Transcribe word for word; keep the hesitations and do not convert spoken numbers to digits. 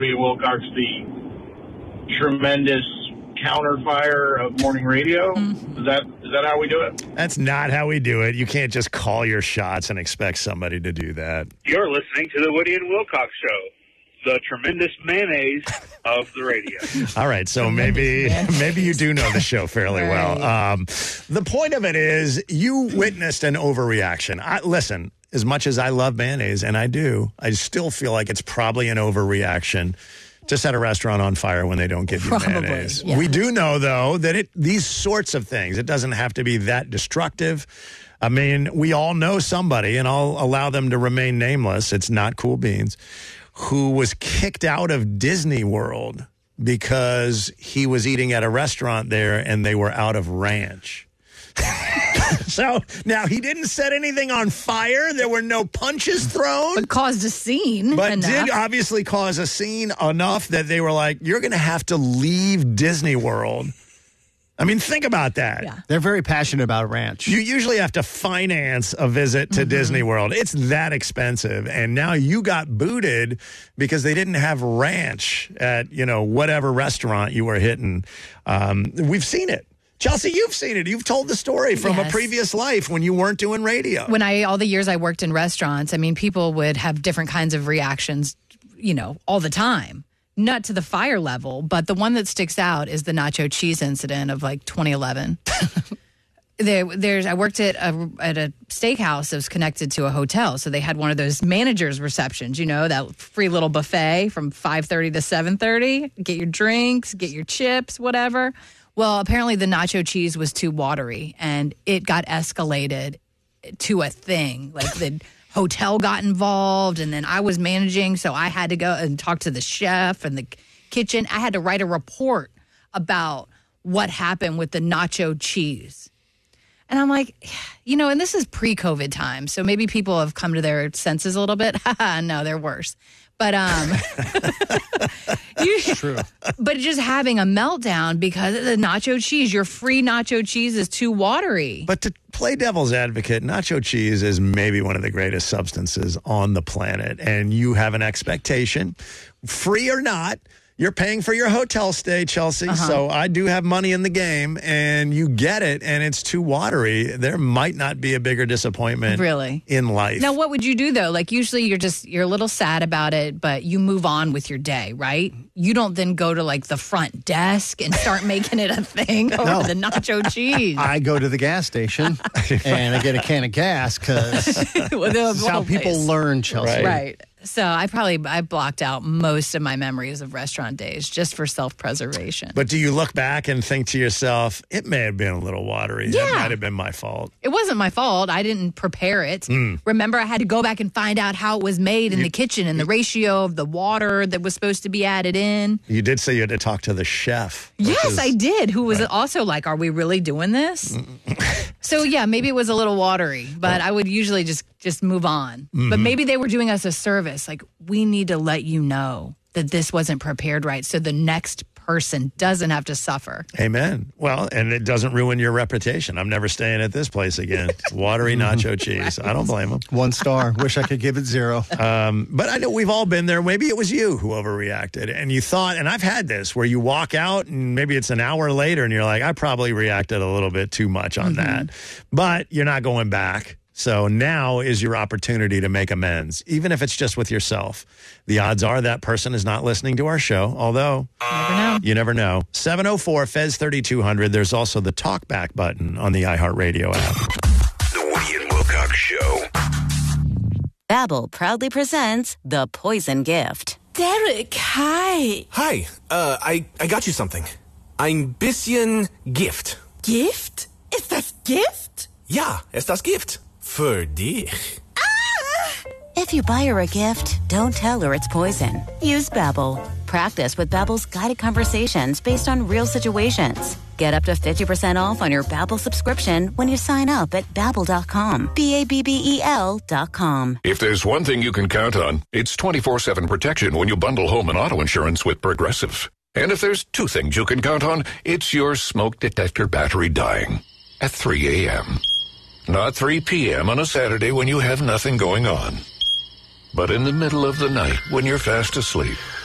Wilcox, the tremendous counterfire of morning radio. Mm-hmm. Is that is that how we do it? That's not how we do it. You can't just call your shots and expect somebody to do that. You're listening to the Woody and Wilcox Show, the tremendous mayonnaise of the radio. All right, so maybe maybe you do know the show fairly right. well. Um, the point of it is you witnessed an overreaction. I, listen, as much as I love mayonnaise, and I do, I still feel like it's probably an overreaction to set a restaurant on fire when they don't give you Probably, mayonnaise. yeah. We do know, though, that it these sorts of things, it doesn't have to be that destructive. I mean, we all know somebody, and I'll allow them to remain nameless. It's not Cool Beans, who was kicked out of Disney World because he was eating at a restaurant there and they were out of ranch. So now he didn't set anything on fire. There were no punches thrown. But caused a scene. But enough. did obviously cause a scene enough that they were like, you're going to have to leave Disney World. I mean, think about that. Yeah. They're very passionate about ranch. You usually have to finance a visit to mm-hmm. Disney World. It's that expensive. And now you got booted because they didn't have ranch at, you know, whatever restaurant you were hitting. Um, we've seen it. Chelsea, you've seen it. You've told the story from yes. a previous life when you weren't doing radio. When I, all the years I worked in restaurants, I mean, people would have different kinds of reactions, you know, all the time. Not to the fire level, but the one that sticks out is the nacho cheese incident of like twenty eleven. there, there's, I worked at a, at a steakhouse that was connected to a hotel. So they had one of those managers' receptions, you know, that free little buffet from five thirty to seven thirty. Get your drinks, get your chips, whatever. Well, apparently the nacho cheese was too watery and it got escalated to a thing. Like the hotel got involved and then I was managing. So I had to go and talk to the chef and the kitchen. I had to write a report about what happened with the nacho cheese. And I'm like, you know, and this is pre-COVID time. So maybe people have come to their senses a little bit. No, they're worse. But um, you, true. But just having a meltdown because of the nacho cheese, your free nacho cheese is too watery. But to play devil's advocate, nacho cheese is maybe one of the greatest substances on the planet. And you have an expectation, free or not. You're paying for your hotel stay, Chelsea, uh-huh. so I do have money in the game, and you get it, and it's too watery. There might not be a bigger disappointment really in life. Now, what would you do, though? Like, usually you're just, you're a little sad about it, but you move on with your day, right? You don't then go to, like, the front desk and start making it a thing over no. the nacho cheese. I go to the gas station, and I get a can of gas, because well, that's how people place. learn, Chelsea. Right. right. So I probably, I blocked out most of my memories of restaurant days just for self-preservation. But do you look back and think to yourself, it may have been a little watery. Yeah. That might have been my fault. It wasn't my fault. I didn't prepare it. Mm. Remember, I had to go back and find out how it was made in you, the kitchen and the ratio of the water that was supposed to be added in. You did say you had to talk to the chef. Yes, is, I did, who was right. also like, are we really doing this? So, yeah, maybe it was a little watery, but well, I would usually just, just move on. Mm-hmm. But maybe they were doing us a service. Like, we need to let you know that this wasn't prepared right so the next person doesn't have to suffer. Amen. Well, and it doesn't ruin your reputation. I'm never staying at this place again. Watery nacho cheese. Right. I don't blame them. One star. Wish I could give it zero. Um, but I know we've all been there. Maybe it was you who overreacted and you thought, and I've had this, where you walk out and maybe it's an hour later and you're like, I probably reacted a little bit too much on mm-hmm. that. But you're not going back. So now is your opportunity to make amends, even if it's just with yourself. The odds are that person is not listening to our show, although you never know. You never know. seven oh four F E Z thirty-two hundred. There's also the talkback button on the iHeartRadio app. The Woody and Wilcox Show. Babbel proudly presents The Poison Gift. Derek, hi. Hi. Uh, I, I got you something. Ein bisschen Gift. Gift? Ist das Gift? Ja, ist das Gift. Für dich. Ah! If you buy her a gift, don't tell her it's poison. Use Babbel. Practice with Babbel's guided conversations based on real situations. Get up to fifty percent off on your Babbel subscription when you sign up at Babbel dot com. B A B B E L dot com. If there's one thing you can count on, it's twenty-four seven protection when you bundle home and auto insurance with Progressive. And if there's two things you can count on, it's your smoke detector battery dying at three a.m. Not three p.m. on a Saturday when you have nothing going on. But in the middle of the night when you're fast asleep.